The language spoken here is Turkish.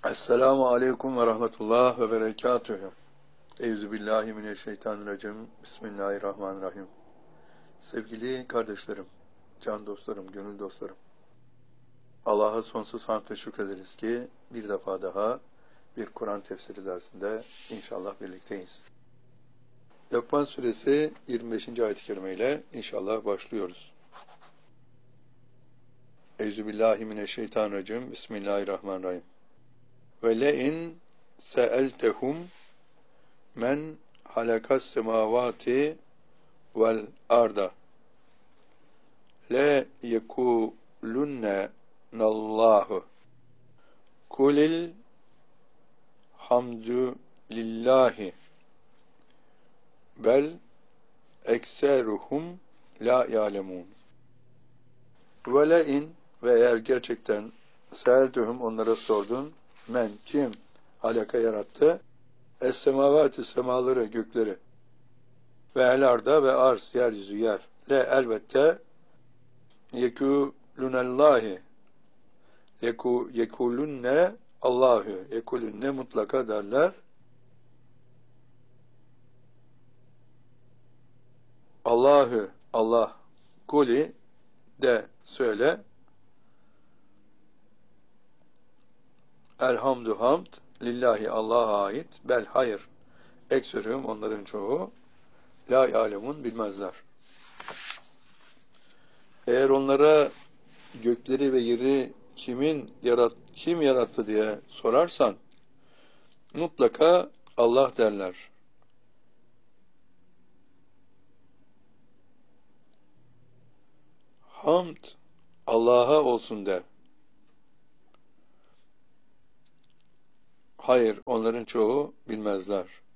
Esselamu Aleyküm ve Rahmetullah ve Berekatühü. Euzubillahimineşşeytanirracim. Bismillahirrahmanirrahim. Sevgili kardeşlerim, can dostlarım, gönül dostlarım. Allah'a sonsuz hamd ve şükrederiz ki bir defa daha bir Kur'an tefsiri dersinde inşallah birlikteyiz. Lokman suresi 25. ayet-i kerime ile inşallah başlıyoruz. Euzubillahimineşşeytanirracim. Bismillahirrahmanirrahim. Ve le'in se'eltehum men halakas semavati vel arda la yekulunne nallahu kulil hamdu lillahi bel ekseruhum la ya'lemun. Ve le'in ve eğer gerçekten se'eltehum onlara sordun, men kim halaka yarattı? Es-semavati semaları, gökleri. Ve el-arda ve arz, yeryüzü, yer. Le elbette yekulünellahi. Yekulünne Allahü. Yekulünne mutlaka derler. Allahü, Allah. Kuli de söyle. Elhamdü hamd lillahi Allah'a ait. Bel hayır. Eksürüm onların çoğu. La ya'lemun bilmezler. Eğer onlara gökleri ve yeri kim yarattı diye sorarsan mutlaka Allah derler. Hamd Allah'a olsun de. Hayır, onların çoğu bilmezler.